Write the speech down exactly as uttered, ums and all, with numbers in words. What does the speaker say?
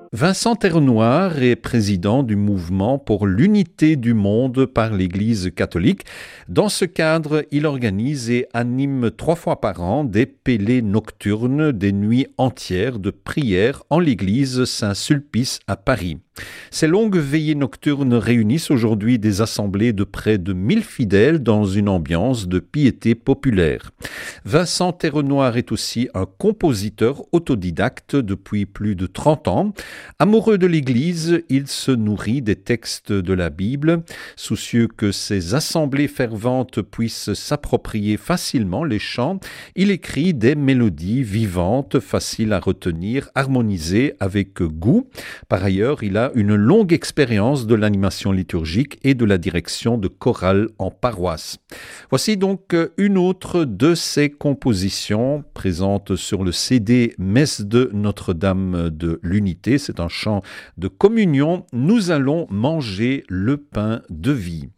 Vincent Terrenoire est président du mouvement pour l'unité du monde par l'Église catholique. Dans ce cadre, il organise et anime trois fois par an des pélées nocturnes, des nuits entières de prière en l'église Saint-Sulpice à Paris. Ces longues veillées nocturnes réunissent aujourd'hui des assemblées de près de mille fidèles dans une ambiance de piété populaire. Vincent Terrenoire est aussi un compositeur autodidacte depuis plus de trente ans. Amoureux de l'Église, il se nourrit des textes de la Bible. Soucieux que ses assemblées ferventes puissent s'approprier facilement les chants, il écrit des mélodies vivantes, faciles à retenir, harmonisées avec goût. Par ailleurs, il a une longue expérience de l'animation liturgique et de la direction de chorale en paroisse. Voici donc une autre de ses compositions présente sur le C D Messe de Notre-Dame de l'Unité. C'est un chant de communion. Nous allons manger le pain de vie.